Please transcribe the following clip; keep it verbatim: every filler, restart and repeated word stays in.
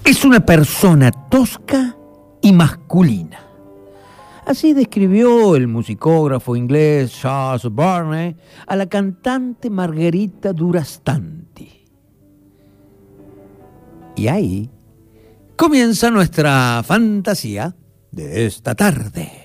Es una persona tosca y masculina. Así describió el musicógrafo inglés Charles Burney a la cantante Margherita Durastanti. Y ahí comienza nuestra fantasía de esta tarde.